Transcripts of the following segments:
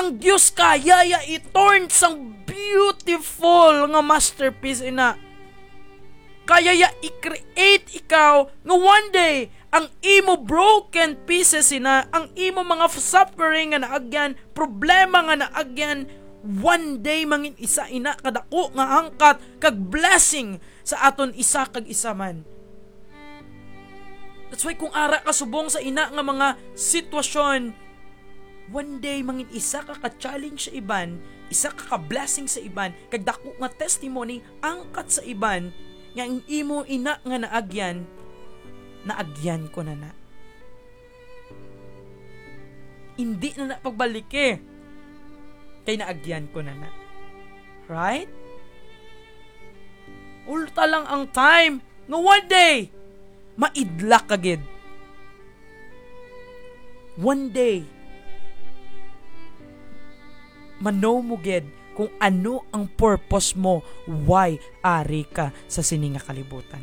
ang Dios kaya i-turn sang beautiful nga masterpiece ina. Kaya i-create ikaw nga one day ang imo broken pieces ina, ang imo mga suffering nga naagyan, problema nga naagyan, one day mangin isa ina kadako nga angkat kag blessing sa aton isa kag isa man. That's why kung ara ka subong sa ina nga mga sitwasyon, one day mangin isa ka ka-challenge sa iban, isa ka ka-blessing sa iban, kag dako nga testimony angkat sa iban nga ang imo ina nga naagyan ko na. Hindi na pagbalik kay naagyan ko na. Right? Ulta lang ang time nga one day maidlak agad. One day mano mo ged kung ano ang purpose mo, why ari ka sa sininga kalibutan.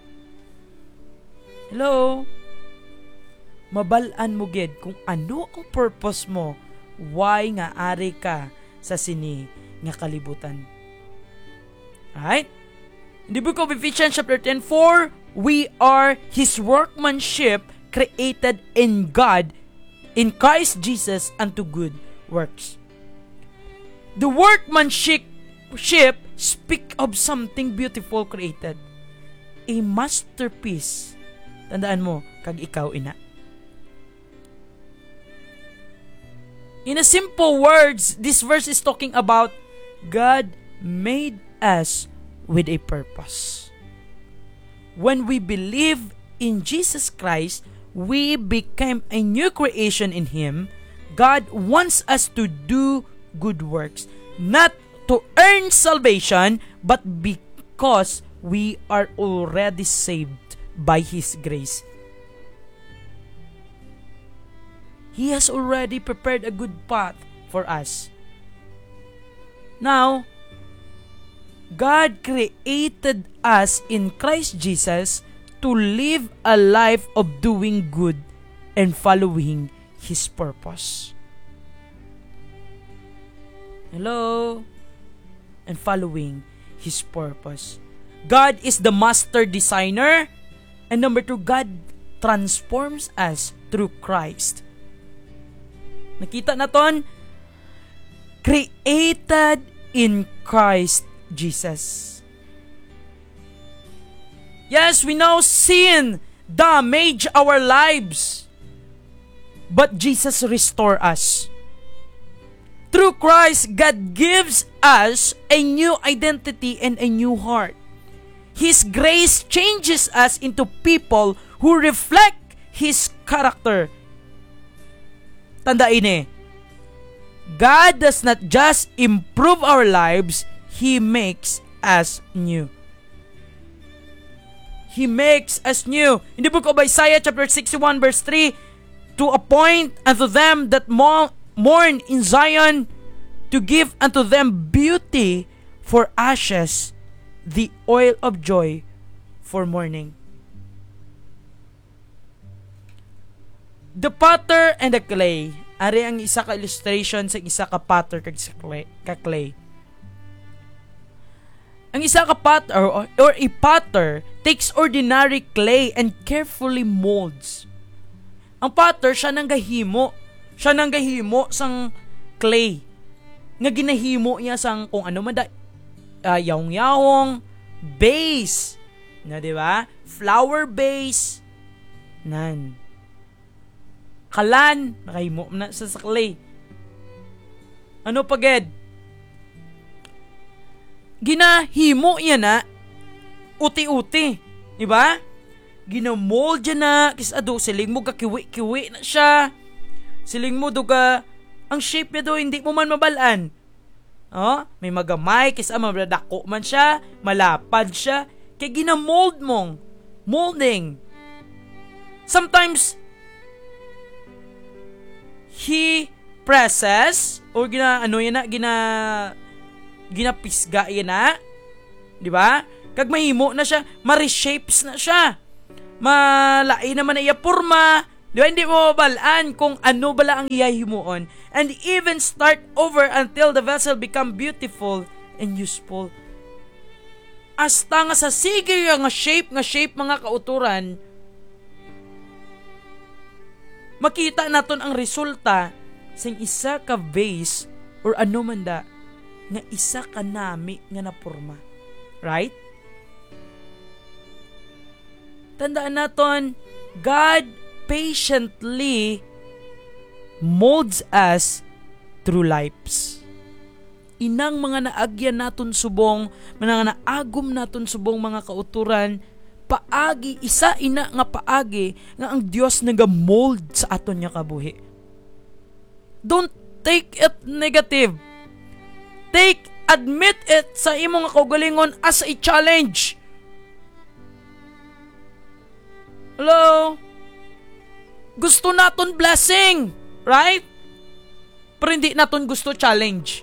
Hello? Mabalaan mo ged kung ano ang purpose mo, why nga ari ka sa sini nga kalibutan. Right? In the book of Ephesians chapter 10:4, we are His workmanship created in God, in Christ Jesus unto good works. The workmanship speak of something beautiful created. A masterpiece. Tandaan mo, kag ikaw ina. In a simple words, this verse is talking about God made us with a purpose. When we believe in Jesus Christ, we became a new creation in Him. God wants us to do good works, not to earn salvation, but because we are already saved by His grace. He has already prepared a good path for us. Now, God created us in Christ Jesus to live a life of doing good and following His purpose. Hello? And following His purpose. God is the master designer. And number 2, God transforms us through Christ. Nakita na ton? Created in Christ Jesus. Yes, we know sin damage our lives, but Jesus restore us. Through Christ, God gives us a new identity and a new heart. His grace changes us into people who reflect His character. Tandain God does not just improve our lives, He makes us new. He makes us new. In the book of Isaiah chapter 61 verse 3, to appoint unto them that mourn in Zion, to give unto them beauty for ashes, the oil of joy for mourning. The potter and the clay. Ari ang isa ka illustration sa isa ka potter kag clay. Ang isa ka potter or a potter takes ordinary clay and carefully molds. Ang potter siya nang gahimo sang clay. Nga ginahimo niya sang kung ano man yaong base. Na di ba? Flower base. Nan. Kalan, nakahimo na sa clay. Ano paged? Ginahimo yan na uti-uti, di ba? Ginamold yan na, kisado siling mo kakiwi-kiwi na siya. Siling mo duga ang shape niya do hindi mo man mabalaan. Oh, may magamay kisa mabradako man siya, malapad siya, kay ginamold mong molding. Sometimes He presses or ginapisga yan na, di ba? Kag mahimo na siya, ma-reshapes na siya. Malai naman na iya porma, Di ba, hindi mo mabalaan kung ano bala ang iyahimuon, and even start over until the vessel become beautiful and useful. Hasta nga sa sige nga shape mga kauturan, makita naton ang resulta sing isa ka vase or ano man da nga isa ka nami nga naporma. Right? Tandaan naton, God patiently molds us through lives. Inang mga naagyan naton subong, mga naagom naton subong mga kauturan, paagi, isa ina nga paagi nga ang Dios nagamold sa aton nga kabuhi. Don't take it negative. Admit it sa imong kaugalingon as a challenge. Hello? Gusto naton blessing, right? Pero hindi naton gusto challenge.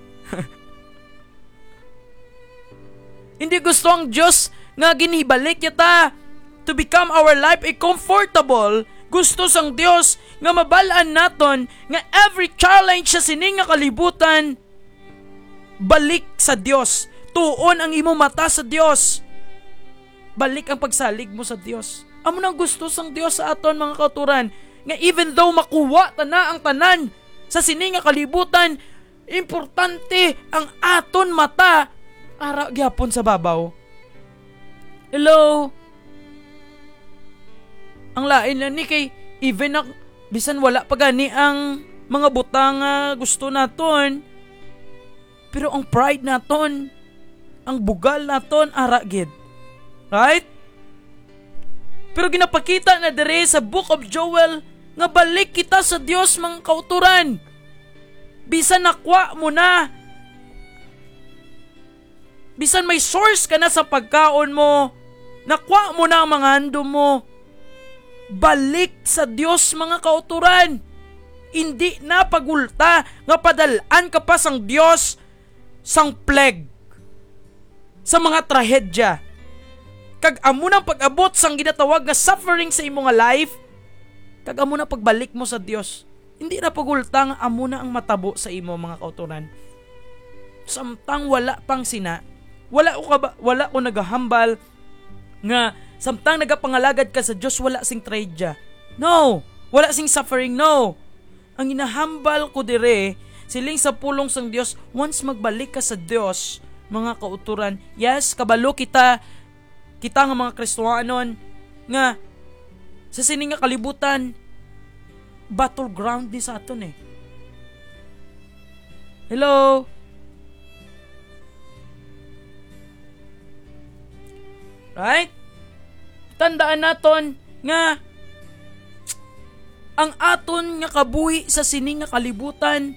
Hindi gusto ang Diyos nga ginibalik yata to become our life a comfortable. Gusto sang Diyos nga mabalaan naton nga every challenge sa sining nga kalibutan, balik sa Diyos. Tuon ang imo mata sa Diyos. Balik ang pagsalig mo sa Diyos. Amo nang gusto sang Diyos sa aton mga kauturan, nga even though makuha na ang tanan sa sining nga kalibutan, importante ang aton mata ara gyapon sa babaw. Hello? Ang lain lang ni kay even na bisan wala pa gani ang mga butang gusto naton, pero ang pride naton, ang bugal naton ara gid. Right? Pero ginapakita na dire sa Book of Joel nga balik kita sa Dios mga kauturan. Bisan nakwa mo na, bisan may source ka na sa pagkaon mo, nakwa mo na ang mga handom mo, balik sa Dios mga kauturan. Hindi na pagulta nga padalaan ka pa sang Dios sang plague, sa mga trahedya. Kag amo nang pag-abot sang ginatawag nga suffering sa imong life, kag amo na pagbalik mo sa Dios. Hindi na pagultang amo na ang matabo sa imo mga kauturan. Samtang wala pang sina, wala ko nagahambal nga samtang nagapangalagad ka sa Dios wala sing tragedya. No, wala sing suffering, no. Ang inahambal ko dire siling sa pulong sang Dios, once magbalik ka sa Dios mga kauturan. Yes, kabalo kita nga mga Kristohanon nga sa sining nga kalibutan, battleground din sa aton eh. Hello? Right? Tandaan naton nga ang aton nga kabuhi sa sining nga kalibutan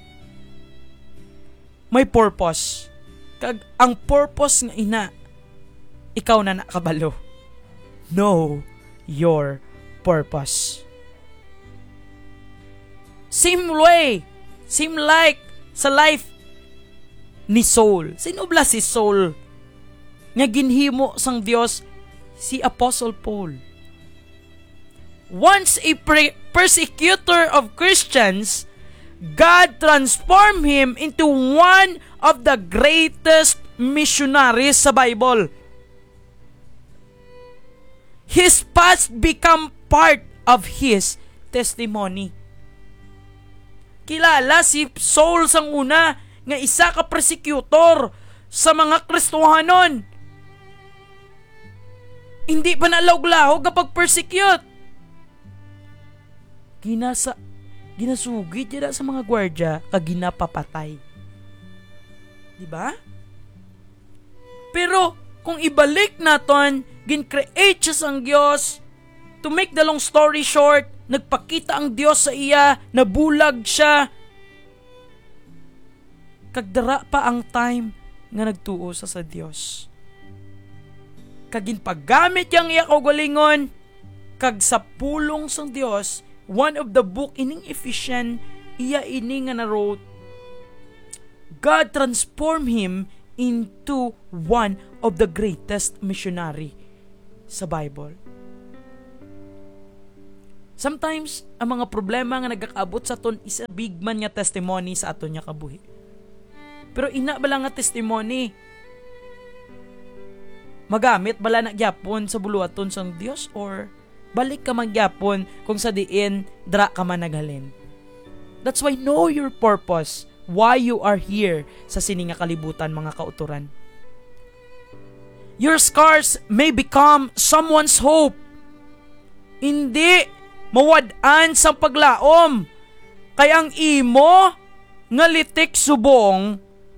may purpose. Kag ang purpose nga ina, ikaw na nakabalo. Know your purpose. Same way, same like sa life ni Saul. Sino ba si Saul? Nga ginhimo sang Dios, si Apostle Paul. Once a persecutor of Christians, God transformed him into one of the greatest missionaries sa Bible. His past become part of his testimony. Kilala si Saul sang una nga isa ka persecutor sa mga Kristohanon. Hindi pa nalawg-lawg kapag persecute. Ginasugid yun sa mga gwardya kag ginapapatay. Diba? Pero kung ibalik naton, gin-create siya sang Diyos. To make the long story short, nagpakita ang Diyos sa iya, nabulag siya. Kagdara pa ang time nga nagtuo sa Diyos. Kagin paggamit yang iya kaugalingon, kag sa pulong sang Diyos, one of the book ining Ephesians, iya ini nga na-wrote, God transformed him into one of the greatest missionary sa Bible. Sometimes, ang mga problema nga nagkakaabot sa aton is a big man nga testimony sa aton nga kabuhi. Pero ina bala nga testimony, magamit bala na gyapon sa buluhaton sang Dios, or balik ka magyapon kung sa diin dra ka man naghalin. That's why know your purpose, why you are here sa sining nga kalibutan, mga kauturan. Your scars may become someone's hope. Hindi mawad-an sa paglaom. Kaya ang imo nga litik subong,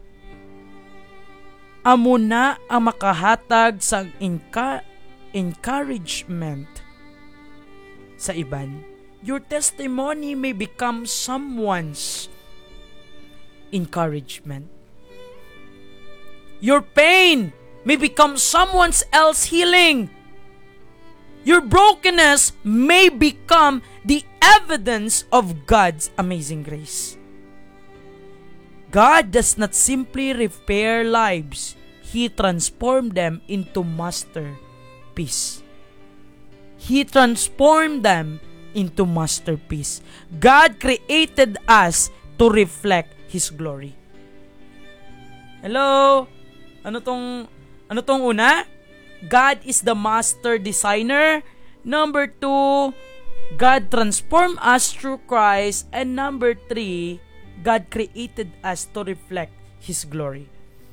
amo na ang makahatag sa encouragement sa iban. Your testimony may become someone's encouragement. Your pain may become someone else's healing. Your brokenness may become the evidence of God's amazing grace. God does not simply repair lives. He transformed them into masterpiece. He transformed them into masterpiece. God created us to reflect His glory. Hello? Ano tong una? God is the master designer. Number 2, God transformed us through Christ. And number 3, God created us to reflect His glory.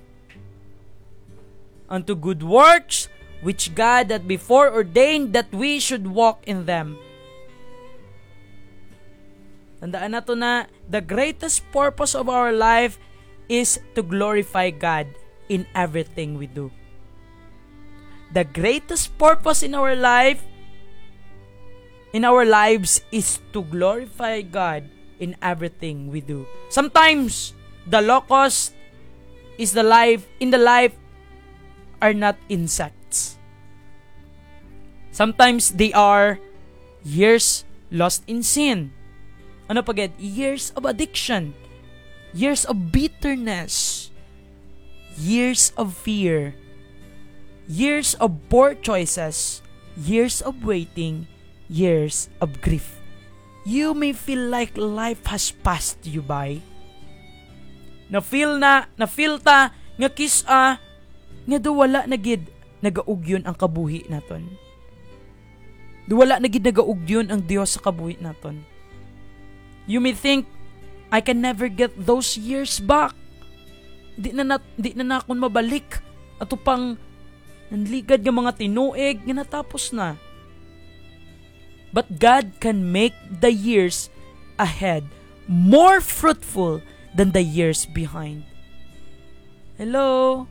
Unto good works, which God had before ordained that we should walk in them. Tandaan nato na the greatest purpose of our life is to glorify God in everything we do. The greatest purpose in our lives is to glorify God in everything we do. Sometimes the locust in the life are not insects. Sometimes they are years lost in sin. Ano pa get? Years of addiction, years of bitterness, years of fear, years of poor choices, years of waiting, years of grief. You may feel like life has passed you by. Na-feel ta, nga kisa, nga duwala na gid nagaugyon ang kabuhi naton. Duwala na gid nagaugyon ang Dios sa kabuhi naton. You may think, I can never get those years back. Di na akong mabalik. Ato pang nanligad ng mga tinuig nga natapos na. But God can make the years ahead more fruitful than the years behind. Hello?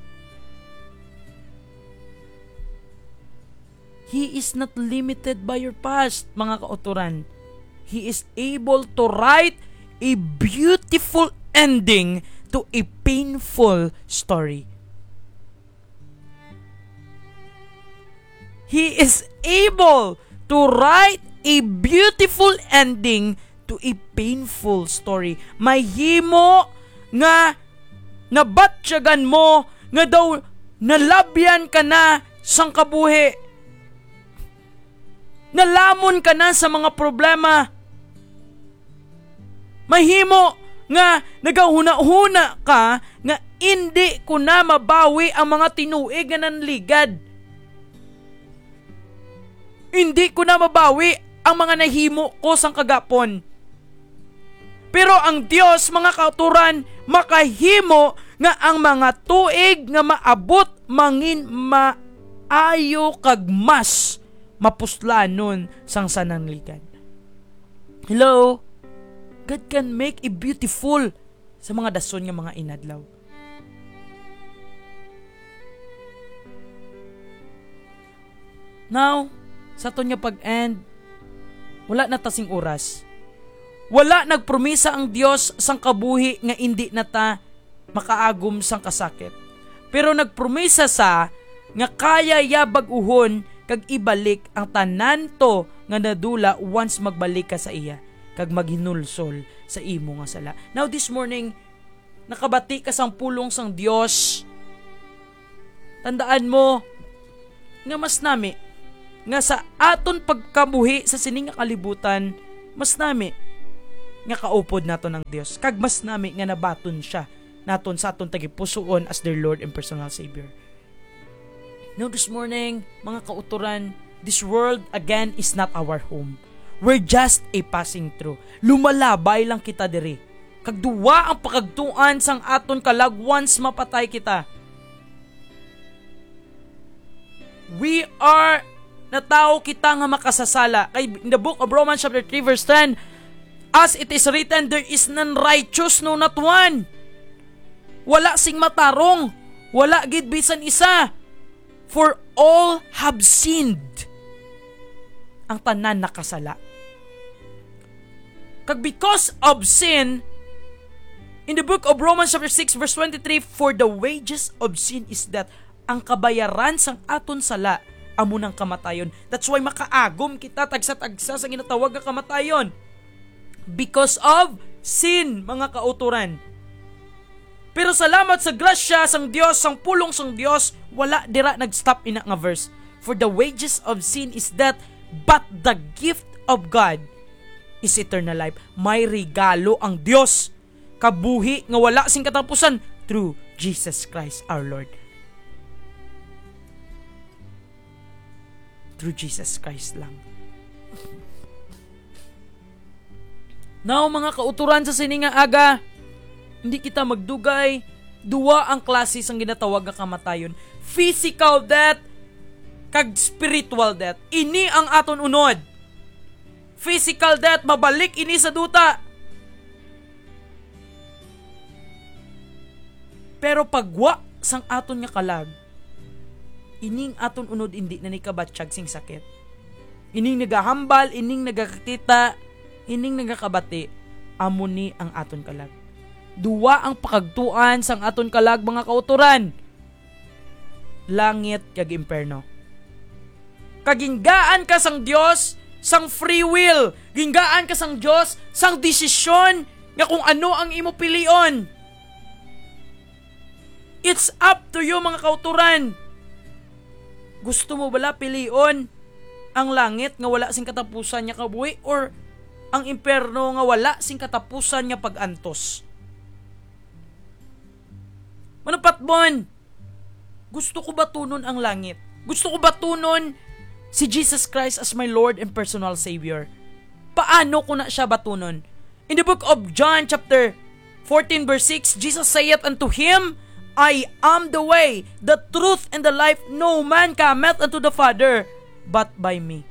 He is not limited by your past, mga kauturan. He is able to write a beautiful ending to a painful story. He is able to write a beautiful ending to a painful story. May himo nga nabatsyagan mo, nga daw nalabyan ka na sang kabuhi. Nalamon ka na sa mga problema. Mahimo nga nagahuna-huna ka nga hindi ko na mabawi ang mga tinuig nga nanligad. Hindi ko na mabawi ang mga nahimo ko sang kagapon. Pero ang Dios, mga kauturan, makahimo nga ang mga tuig nga maabot mangin maayo kag mas mapuslanon sang sanangligan. Hello? God can make a beautiful sa mga dason nga mga inadlaw. Now, sa aton nga pag-end, wala na tasing oras. Wala nagpromisa ang Dios sang kabuhi nga hindi na ta makaagom sang kasakit. Pero nagpromisa sa nga kaya ya bag-uhon kag ibalik ang tanan to nga nadula once magbalik ka sa iya kag maghinulsol sa imo nga sala. Now this morning, nakabati ka sang pulong sang Dios. Tandaan mo nga mas nami nga sa aton pagkabuhi sa sining nga kalibutan, mas nami nga kaupod nato ng Dios. Kag mas nami nga nabaton siya naton sa aton tagipusoon as their Lord and personal Savior. Now this morning, mga kauturan, this world again is not our home. We're just a passing through. Lumalabay lang kita diri. Kag duwa ang pakagtuan sang aton kalag once mapatay kita. We are na tao kita nga makasasala. Kay in the book of Romans chapter 3 verse 10, as it is written, there is none righteous, no not one. Wala sing matarong, wala gid bisan isa. For all have sinned. Ang tanan nakasala. Kag because of sin, in the book of Romans chapter 6 verse 23, for the wages of sin is death. Ang kabayaran sang aton sala amo ng kamatayon. That's why makaagom kita tagsa-tagsa sa ginatawag nga kamatayon. Because of sin, mga kauturan. Pero salamat sa grasya sang Dios, sang pulong sang Dios, wala dira nag-stop ina nga verse. For the wages of sin is death, but the gift of God is eternal life. May regalo ang Dios, kabuhi nga wala sing katapusan through Jesus Christ our Lord. Through Jesus Christ lang. Now, mga kauturan sa sininga aga, hindi kita magdugay, duwa ang klase sang ginatawag nga kamatayon. Physical death, kag spiritual death. Ini ang aton unod. Physical death, mabalik ini sa duta. Pero pagwa sang aton nga kalag, ining aton unod hindi na ni kabatsyag sing sakit. Ining nagahambal, ining nagakakita, ining nagakabati, amo ni ang aton kalag. Duwa ang pakagtuan sang aton kalag, mga kauturan. Langit kag imperno. Kaginggaan ka sang Dios, sang free will. Ginggaan ka sang Dios, sang desisyon nga kung ano ang imo pilion. It's up to you, mga kauturan. Gusto mo bala pilion ang langit nga wala sing katapusan nga kabuhi or ang imperno nga wala sing katapusan nga pag-antos? Manapatbon, gusto ko batunon ang langit? Gusto ko batunon si Jesus Christ as my Lord and personal Savior? Paano ko na siya batunon? In the book of John chapter 14 verse 6, Jesus saith unto him, I am the way, the truth, and the life. No man cometh unto the Father but by me.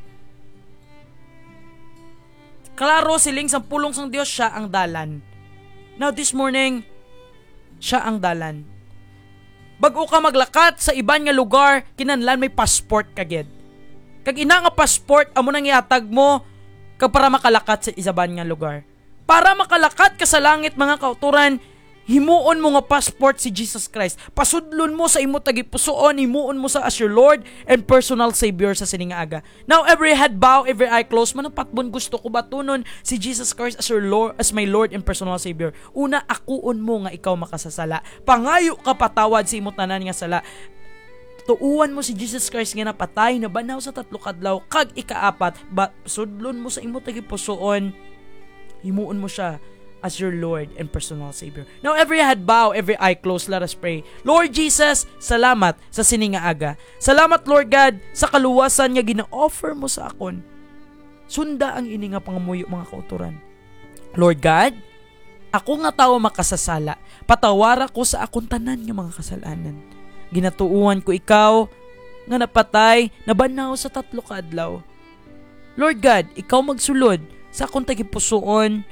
Klaro siling sa pulong sang Dios, siya ang dalan. Now this morning, siya ang dalan. Bago ka maglakat sa iban nga lugar, kinahanglan may passport kagid. Kag ina nga passport amo nang ihatag mo kag para makalakat sa isaban nga lugar. Para makalakat ka sa langit, mga kauturan, himuon mo nga passport si Jesus Christ. Pasudlon mo sa imo tagipusoon, himuon mo sa as your Lord and personal Savior sa sininga aga. Now every head bow, every eye closed. Manapatbon, gusto ko batunon si Jesus Christ as your Lord, as my Lord and personal Savior. Una, akuon mo nga ikaw makasasala. Pangayo ka patawad sa imo tanan nga sala. Tuuan mo si Jesus Christ nga napatay na banaw sa 3 kadlaw kag ikaapat, sudlon mo sa imo tagipusoon, himuon mo siya as your Lord and personal Savior. Now every head bow, every eye closed, let us pray. Lord Jesus, salamat sa sininga aga. Salamat, Lord God, sa kaluwasan nga gina-offer mo sa akon. Sunda ang ini nga pangamuyo, mga kauturan. Lord God, ako nga tao makasasala, patawara ko sa akong tanan nga mga kasalanan. Ginatuuan ko ikaw nga napatay, nabanaw sa 3 kadlaw. Lord God, ikaw magsulod sa akong tagipusoon,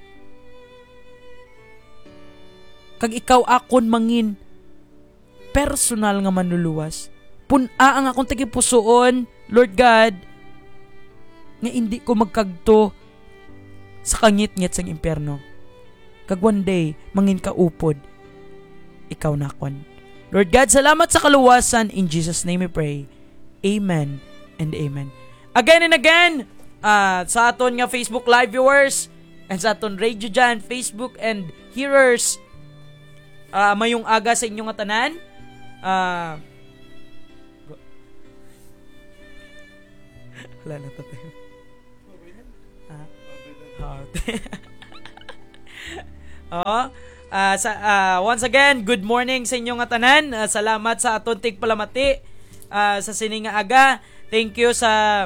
kag ikaw akon mangin personal nga manluluwas. Puna ang akong tagipusoon, Lord God, nga hindi ko magkagto sa kangit-ngit sang imperno. Kag one day, mangin ka upod, ikaw nakon. Lord God, salamat sa kaluwasan. In Jesus' name we pray. Amen and amen. Again and again, sa aton nga Facebook live viewers, and sa aton radio dyan, Facebook and hearers, mayong aga sa inyong tanan. bakla na to. Once again, good morning sa inyong tanan. Salamat sa aton tigpalamati sa sining nga aga. Thank you sa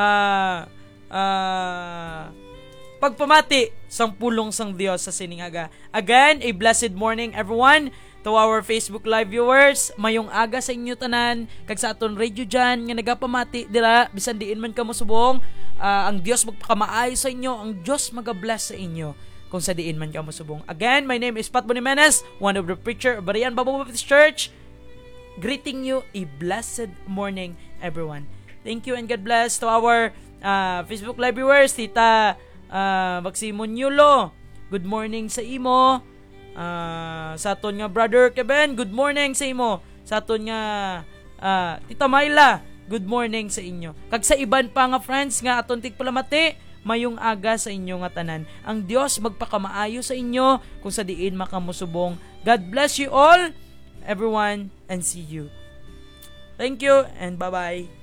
pagpamati sang pulong sang Dios sa sining aga. Again, a blessed morning everyone. To our Facebook Live viewers, mayong aga sa inyo tanan, kag sa aton radio dyan, nga nagapamati dira, bisan diin man kamo subong, ang Dios magpakamaayo sa inyo, ang Dios magabless sa inyo, kung sa diin man kamo subong. Again, my name is Pat Bonimenes, one of the preacher of Barian Bible Baptist Church, greeting you a blessed morning, everyone. Thank you and God bless. To our Facebook Live viewers, Tita Maximon Yulo, good morning sa imo. Sa aton nga brother Kevin, good morning sa imo. Sa aton nga Tita Myla, good morning sa inyo. Kag sa iban pa nga friends nga aton tigpalamati, mayong aga sa inyo nga tanan. Ang Dios magpakamaayo sa inyo kung sa diin makamusubong. God bless you all, everyone, and see you. Thank you and bye-bye.